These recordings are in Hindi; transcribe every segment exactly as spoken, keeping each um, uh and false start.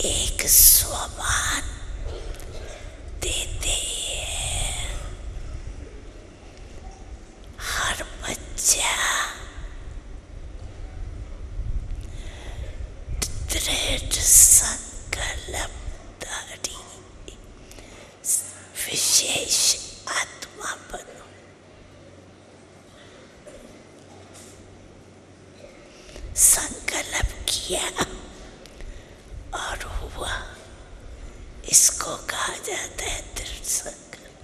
एक स्वमान देते हैं। हर बच्चा दृढ़ संकल्पधारी विशेष आत्मा बनो। संकल्प किया और हुआ, इसको कहा जाता है दृढ़ संकल्प।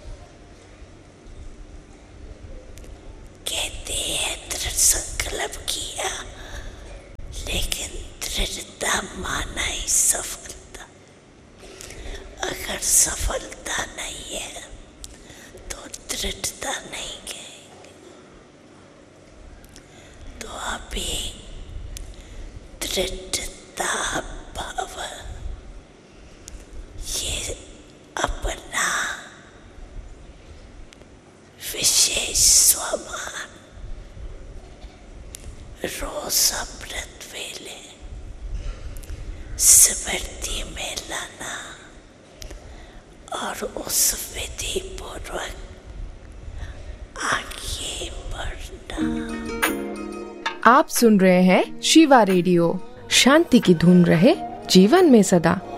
कहते हैं दृढ़ संकल्प किया, लेकिन दृढ़ता माना ही सफलता। अगर सफलता नहीं है तो दृढ़ता नहीं कहेंगे। तो अभी दृढ़ता भाव ये अपना विशेष स्वमान रोज अमृत वेले स्मृति में लाना और उस विधि पूर्वक आगे बढ़ना। आप सुन रहे हैं शिवा रेडियो। शांति की धूम रहे जीवन में सदा।